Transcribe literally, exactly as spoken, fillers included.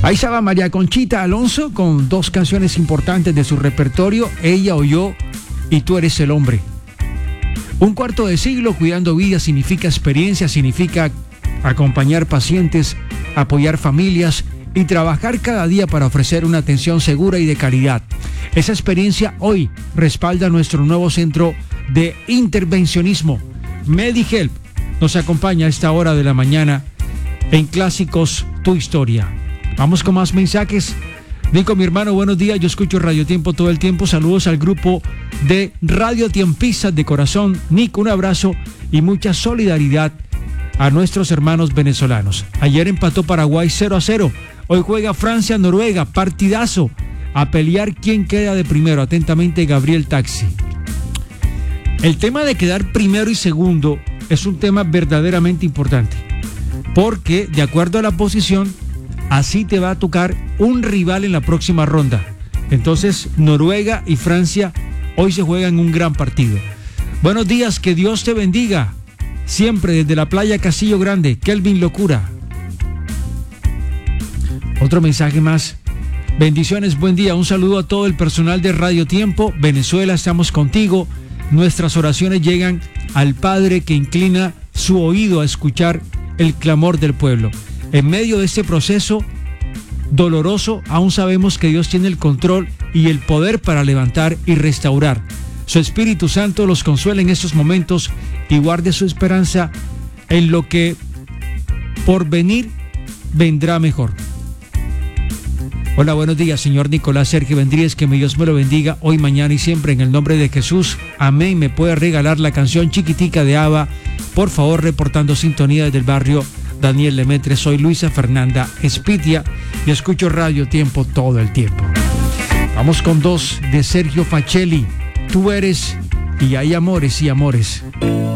Ahí estaba María Conchita Alonso con dos canciones importantes de su repertorio, Ella o Yo y Tú eres el hombre. Un cuarto de siglo cuidando vidas significa experiencia, significa acompañar pacientes, apoyar familias y trabajar cada día para ofrecer una atención segura y de calidad. Esa experiencia hoy respalda nuestro nuevo centro de intervencionismo. MediHelp nos acompaña a esta hora de la mañana en Clásicos Tu Historia. Vamos con más mensajes. Nico, mi hermano, buenos días. Yo escucho Radio Tiempo todo el tiempo. Saludos al grupo de Radio Tiempistas de corazón. Nico, un abrazo y mucha solidaridad a nuestros hermanos venezolanos. Ayer empató Paraguay cero a cero. Hoy juega Francia-Noruega. Partidazo. A pelear quién queda de primero. Atentamente, Gabriel Taxi. El tema de quedar primero y segundo es un tema verdaderamente importante. Porque, de acuerdo a la posición, así te va a tocar un rival en la próxima ronda. Entonces, Noruega y Francia hoy se juegan un gran partido. Buenos días, que Dios te bendiga. Siempre desde la playa Castillo Grande, Kelvin Locura. Otro mensaje más. Bendiciones, buen día. Un saludo a todo el personal de Radio Tiempo. Venezuela, estamos contigo. Nuestras oraciones llegan al Padre que inclina su oído a escuchar el clamor del pueblo. En medio de este proceso doloroso, aún sabemos que Dios tiene el control y el poder para levantar y restaurar. Su Espíritu Santo los consuela en estos momentos y guarde su esperanza en lo que por venir vendrá mejor. Hola, buenos días, señor Nicolás Sergio Vendríez, que mi Dios me lo bendiga hoy, mañana y siempre en el nombre de Jesús. Amén. ¿Me puede regalar la canción Chiquitica de ABBA? Por favor, reportando sintonía desde el barrio Daniel Lemetre. Soy Luisa Fernanda Espitia y escucho Radio Tiempo todo el tiempo. Vamos con dos de Sergio Facelli. Tú eres y hay amores y amores.